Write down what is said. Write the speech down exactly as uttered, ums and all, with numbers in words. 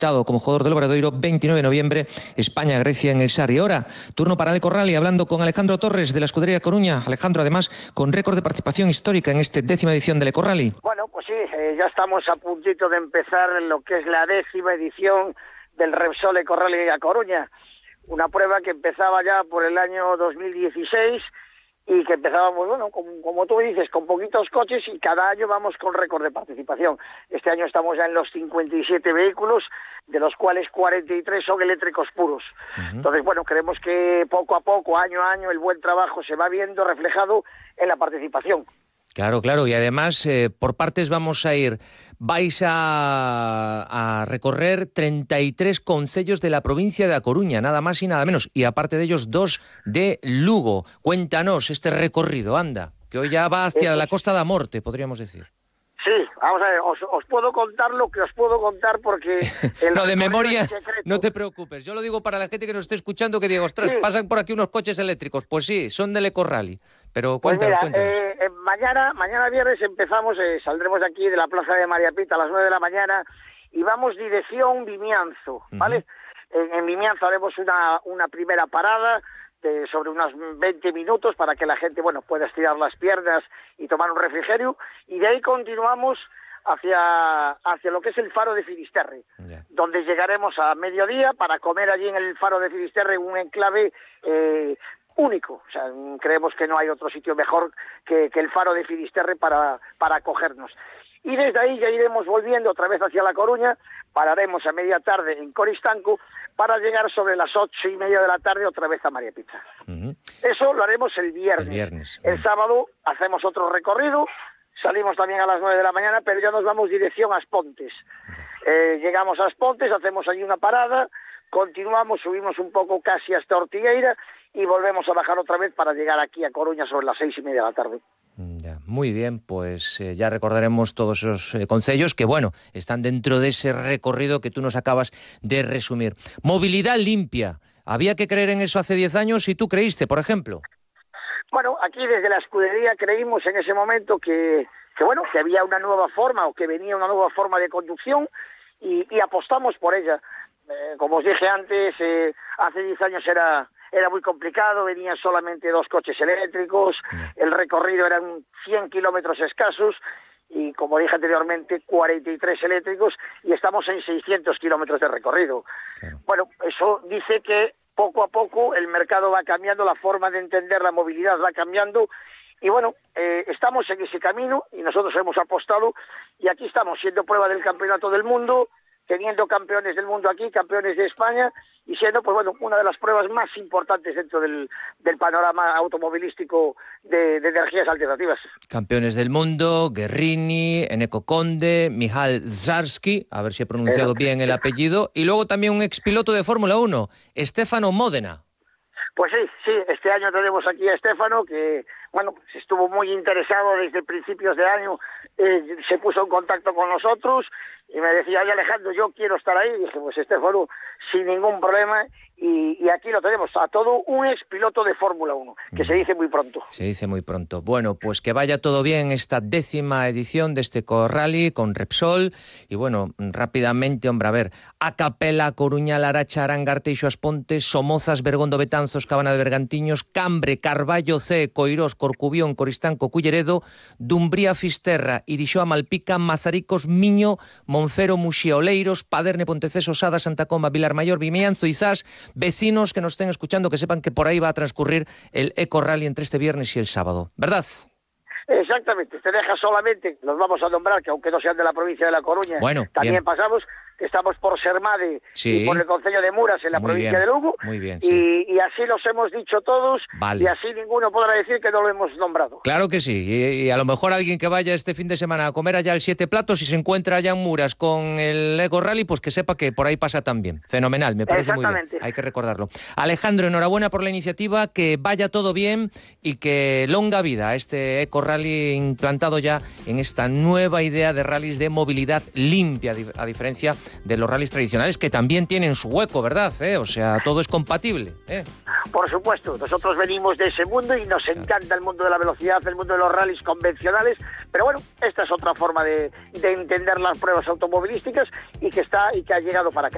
citado como jugador del Obradoiro, veintinueve de noviembre, España-Grecia en el Sarri. Ahora, turno para el Eco Rally, hablando con Alejandro Torres de la Escudería Coruña. Alejandro, además, con récord de participación histórica en esta décima edición del Eco Rally. Bueno, pues sí, eh, ya estamos a puntito de empezar lo que es la décima edición del Repsol Eco Rally a Coruña. Una prueba que empezaba ya por el año dos mil dieciséis y que empezábamos, bueno, como, como tú dices, con poquitos coches, y cada año vamos con récord de participación. Este año estamos ya en los cincuenta y siete vehículos, de los cuales cuarenta y tres son eléctricos puros. Uh-huh. Entonces, bueno, creemos que poco a poco, año a año, el buen trabajo se va viendo reflejado en la participación. Claro, claro, y además eh, por partes vamos a ir. Vais a, a recorrer treinta y tres concellos de la provincia de A Coruña, nada más y nada menos, y aparte de ellos dos de Lugo. Cuéntanos este recorrido, anda, que hoy ya va hacia eh, la Costa da Morte, podríamos decir. Sí, vamos a ver, os, os puedo contar lo que os puedo contar porque... El no, de memoria, no te preocupes. Yo lo digo para la gente que nos esté escuchando, que diga, ostras, sí, pasan por aquí unos coches eléctricos. Pues sí, son del Eco Rally. Pero cuéntanos, pues mira, cuéntanos. Eh, eh, mañana, mañana viernes empezamos, eh, saldremos de aquí de la Plaza de María Pita a las nueve de la mañana y vamos dirección Vimianzo, ¿vale? Uh-huh. En, en Vimianzo haremos una, una primera parada de sobre unos veinte minutos para que la gente, bueno, pueda estirar las piernas y tomar un refrigerio, y de ahí continuamos hacia hacia lo que es el Faro de Finisterre, yeah. donde llegaremos a mediodía para comer allí en el Faro de Finisterre, un enclave eh, único. O sea, creemos que no hay otro sitio mejor que, que el Faro de Finisterre para, para acogernos. Y desde ahí ya iremos volviendo otra vez hacia La Coruña, pararemos a media tarde en Coristanco para llegar sobre las ocho y media de la tarde otra vez a María Pita. Uh-huh. Eso lo haremos el viernes. El, viernes. el uh-huh. sábado hacemos otro recorrido, salimos también a las nueve de la mañana, pero ya nos vamos dirección a Aspontes. Uh-huh. Eh, llegamos a Aspontes, hacemos allí una parada, continuamos, subimos un poco casi hasta Ortigueira y volvemos a bajar otra vez para llegar aquí a Coruña sobre las seis y media de la tarde. Ya, muy bien, pues eh, ya recordaremos todos esos eh, concellos que, bueno, están dentro de ese recorrido que tú nos acabas de resumir. Movilidad limpia. ¿Había que creer en eso hace diez años y tú creíste, por ejemplo? Bueno, aquí desde la escudería creímos en ese momento que, que bueno, que había una nueva forma o que venía una nueva forma de conducción y, y apostamos por ella. Eh, como os dije antes, eh, hace diez años era... Era muy complicado, venían solamente dos coches eléctricos, el recorrido eran cien kilómetros escasos y, como dije anteriormente, cuarenta y tres eléctricos y estamos en seiscientos kilómetros de recorrido. Claro. Bueno, eso dice que poco a poco el mercado va cambiando, la forma de entender la movilidad va cambiando y bueno, eh, estamos en ese camino y nosotros hemos apostado y aquí estamos siendo prueba del Campeonato del Mundo, teniendo campeones del mundo aquí, campeones de España, y siendo, pues bueno, una de las pruebas más importantes dentro del, del panorama automovilístico de, de energías alternativas. Campeones del mundo, Guerrini, Eneko Conde, Michal Zarski, a ver si he pronunciado bien el apellido, y luego también un expiloto de Fórmula uno, Stefano Modena. Pues sí, sí, este año tenemos aquí a Stefano, que, bueno, pues estuvo muy interesado desde principios de año, eh, se puso en contacto con nosotros y me decía, oye Alejandro, yo quiero estar ahí. Y dije, pues Stefano, sin ningún problema, y, y aquí lo tenemos, a todo un expiloto de Fórmula uno, que se dice muy pronto. Se dice muy pronto. Bueno, pues que vaya todo bien esta décima edición de este Eco Rally con Repsol, y bueno, rápidamente, hombre, a ver, A Capela, Coruña, Laracha, Arangarte, Ixo Aspontes, Somozas, Bergondo, Betanzos, Cabana de Bergantiños, Cambre, Carballo, C, Coirós, Corcubión, Coristanco, Culleredo, Dumbría, Fisterra, Irixoa, Malpica, Mazaricos, Miño, Monfero, Muxía, Oleiros, Paderne, Ponteceso, Sada, Santa Comba, Vilar Mayor, Vimianzo, Izás. Vecinos que nos estén escuchando, que sepan que por ahí va a transcurrir el Eco Rally entre este viernes y el sábado, ¿verdad? Exactamente, te deja solamente, los vamos a nombrar, que aunque no sean de la provincia de La Coruña, bueno, también bien. pasamos, que estamos por Sermade sí. y por el concello de Muras en la Muy provincia bien. de Lugo, Muy bien, y, sí. y así los hemos dicho todos, vale. y así ninguno podrá decir que no lo hemos nombrado. Claro que sí, y, y a lo mejor alguien que vaya este fin de semana a comer allá el Siete Platos y se encuentra allá en Muras con el Eco Rally, pues que sepa que por ahí pasa también. Fenomenal, me parece muy bien, hay que recordarlo. Alejandro, enhorabuena por la iniciativa, que vaya todo bien y que longa vida a este Eco Rally implantado ya en esta nueva idea de rallies de movilidad limpia, a diferencia de los rallies tradicionales, que también tienen su hueco, ¿verdad? ¿Eh? O sea, todo es compatible, ¿eh? Por supuesto, nosotros venimos de ese mundo y nos encanta el mundo de la velocidad, el mundo de los rallies convencionales, pero bueno, esta es otra forma de, de entender las pruebas automovilísticas y que está y que ha llegado para quedarse.